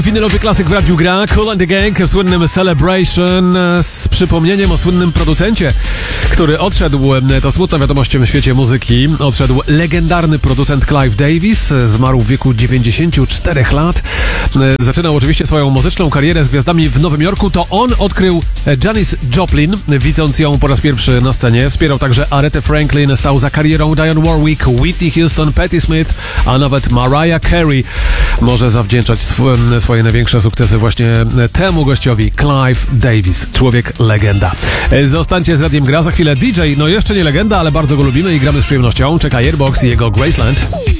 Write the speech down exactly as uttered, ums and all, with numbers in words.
Winylowy klasyk w radiu gra, Kool and the Gang w słynnym Celebration z przypomnieniem o słynnym producencie, który odszedł, to smutna wiadomość w świecie muzyki, odszedł legendarny producent Clive Davis, zmarł w wieku dziewięćdziesięciu czterech lat. Zaczynał oczywiście swoją muzyczną karierę z gwiazdami w Nowym Jorku, to on odkrył Janis Joplin, widząc ją po raz pierwszy na scenie. Wspierał także Aretę Franklin, stał za karierą Dionne Warwick, Whitney Houston, Patti Smith, a nawet Mariah Carey. Może zawdzięczać sw- swoje największe sukcesy właśnie temu gościowi, Clive Davis, człowiek legenda. Zostańcie z Radiem Gra, za chwilę D J, no jeszcze nie legenda, ale bardzo go lubimy i gramy z przyjemnością. Czeka Airbox i jego Graceland.